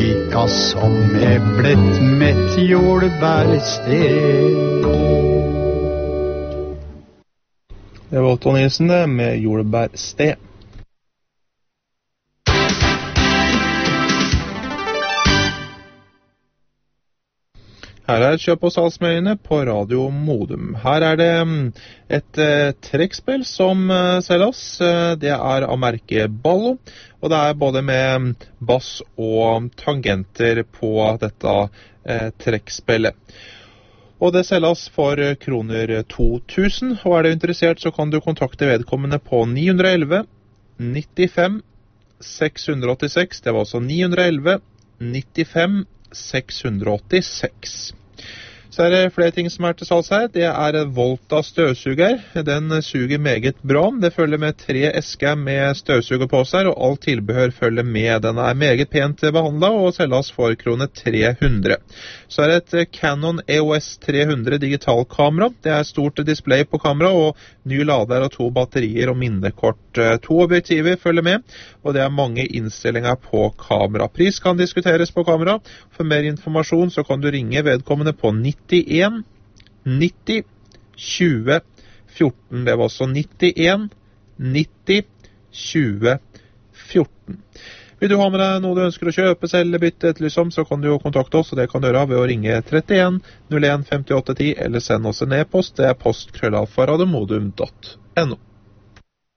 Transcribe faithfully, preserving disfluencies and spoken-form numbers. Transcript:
lika som eplet med jordbærsted. Det var Otto Nilsen det, med jordbærsted. Her er Kjøp og salgsmøyene på Radio Modum. Her er det et eh, trekkspill som eh, selges. Det er av merket Ballo, og det er både med bass og tangenter på dette eh, trekkspillet. Og det selges for kroner to tusen, og er du interessert så kan du kontakte vedkommende på ni ett ett, nittifem, seks åttiseks. Det var altså ni ett ett, nittifem, seks åttiseks. Så er det flere ting som er til salgs her. Det er Volta støvsuger. Den suger meget bra. Det følger med tre esker med støvsuger på seg, og alt tilbehør følger med. Den er meget pent behandlet og selges for kroner tre hundre. Så er det et Canon E O S tre hundre digitalkamera. Det er stort display på kamera, og ny lader og to batterier og minnekort. To objektiver følger med, og det er mange innstillinger på kamera. Pris kan diskuteres på kamera. For mer informasjon så kan du ringe vedkommende på nittien, nitti, tjue, fjorten. Det var også nittien, nitti, tjue, fjorten. Vil du ha med deg noe du ønsker å kjøpe, selge, bytte et lysom, så kan du jo kontakte oss, og det kan du gjøre ved å ringe trettien, null en, femtiåtte ti, eller send oss en e-post. Det er postkrøllalfa radiomodum punktum no.